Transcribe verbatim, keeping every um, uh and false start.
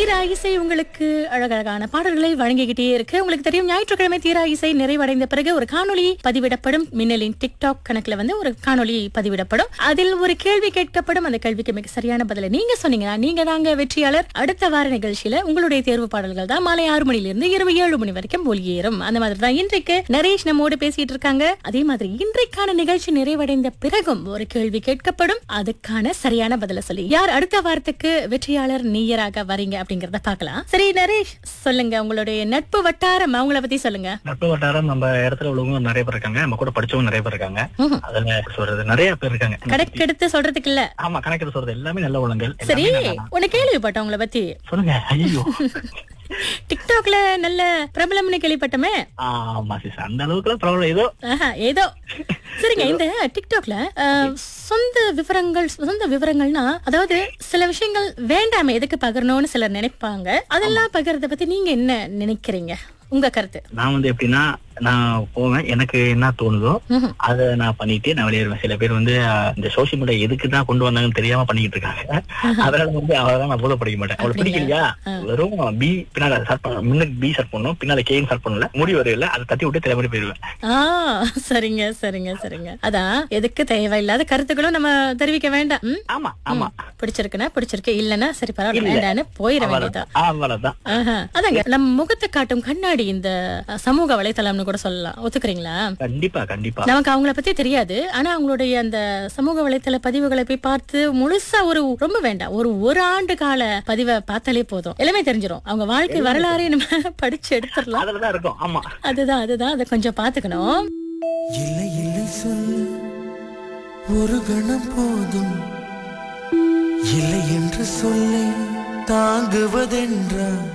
தீரா இசை உங்களுக்கு அழகழகான பாடல்களை வழங்கிக்கிட்டே இருக்கு. உங்களுக்கு தெரியும், ஞாயிற்றுக்கிழமை தீரா இசை நிறைவடைந்த பிறகு ஒரு காணொளி பதிவிடப்படும். மின்னலின் டிக்டாக் கணக்குல வந்து ஒரு காணொளி பதிவிடப்படும். அதில் ஒரு கேள்வி கேட்கப்படும். அந்த கேள்விக்கு மிக சரியான பதிலை நீங்க சொன்னீங்கன்னா நீங்க தாங்க வெற்றியாளர். அடுத்த வார நிகழ்ச்சியில உங்களுடைய தேர்வு பாடல்கள் தான் மாலை ஆறு மணில இருந்து இரவு ஏழு மணி வரைக்கும் ஒலியேறும். அந்த மாதிரி தான் இன்றைக்கு நரேஷ் நம்மோடு பேசிட்டு இருக்காங்க. அதே மாதிரி இன்றைக்கான நிகழ்ச்சி நிறைவடைந்த பிறகும் ஒரு கேள்வி கேட்கப்படும். அதுக்கான சரியான பதிலை சொல்லி யார் அடுத்த வாரத்துக்கு வெற்றியாளர் நீயராக வரீங்க அப்படிங்கறத பார்க்கலாம். சரி நரேஷ், சொல்லுங்க உங்களுடைய நட்பு வட்டாரம், அவங்கள பத்தி சொல்லுங்க. நட்பு வட்டாரம் நம்ம இடத்துல உள்ளவங்க நிறைய பேர் இருக்காங்க, நம்ம கூட படிச்சவங்க நிறைய பேர் இருக்காங்க. அதுல சொல்றது நிறைய பேர் இருக்காங்க. கணக்கெடுத்து சொல்றதுக்கு இல்ல. ஆமா, கணக்கெடுத்து சொல்றது எல்லாமே நல்ல உள்ளங்கள். சரி, உன்னை கேள்விப்பட்ட உங்களை பத்தி சொல்லுங்க. ஐயோ, டிக்டாக்ல நல்ல பிரபலம்னு கேள்விப்பட்டமே. ஆமா சிஸ், அந்த அளவுக்கு பிரபலம் ஏதோ ஏதோ. சரிங்க, இந்த டிக்டாக்ல சொந்த விவரங்கள் சொந்த விவரங்கள்னா, அதாவது சில விஷயங்கள் வேண்டாமே எதுக்கு பகிரணும்னு சிலர் நினைப்பாங்க. அதெல்லாம் பகிர்றத பத்தி நீங்க என்ன நினைக்கிறீங்க? உங்க கருத்து? நான் வந்து எப்படின்னா, நான் போவேன், எனக்கு என்ன தோணுதோ அதை நான் பண்ணிட்டு நான் வெளியேறுவேன். சில பேர் வந்து இந்த சோசியல் மீடியா எதுக்கு தான் கொண்டு வந்தாங்கன்னு தெரியாம பண்ணிட்டு இருக்காங்க. அதனால வந்து அவதான் நான் போத படிக்க மாட்டேன். அவளுக்கு பிடிக்கலையா, வெறும் பி பின்னால சர்ட் பண்ண, முன்னுக்கு பி சர்ட் பண்ணும், பின்னால கேன்னு சர்ட் பண்ணல, முடி வரையில அதை தட்டி விட்டு தலைமுறை போயிருவேன். ஆஹ் சரிங்க சரிங்க சரிங்க. அதான், எதுக்கு தேவையில்லாத கருத்துக்களும் நம்ம தெரிவிக்க வேண்டாம். ஆமா ஆமா, பிடிச்சிருக்குன்னா பிடிச்சிருக்கு, இல்லன்னா சரி பரவாயில்ல வேண்டான்னு போயிட வேண்டியதான். அவ்வளவுதான். அதாங்க, நம்ம முகத்தை காட்டும் கண்ணாடி இந்த சமூக வலைத்தளம்னு கூட சொல்லலாம். ஒத்துக்கிறீங்களா? கண்டிப்பா கண்டிப்பா. நமக்கு அவங்கள பத்தி தெரியாது, ஆனா அவங்களுடைய அந்த சமூக வலைத்தள பதிவுகளை போய் பார்த்து முழுசா ஒரு ரொம்ப வேண்டாம், ஒரு ஒரு ஆண்டு கால பதிவை பார்த்தாலே போதும், எல்லாமே தெரிஞ்சிடும். அவங்க வாழ்க்கை வரலாறே நம்ம படிச்சு எடுத்துடலாம். அதுலதான் இருக்கும். ஆமா, அதுதான் அதுதான் அதை கொஞ்சம் பாத்துக்கணும். இல்லை இல்லை சொல்ல ஒரு கணம் போதும், இல்லை என்று சொல்லை தாங்குவதென்றா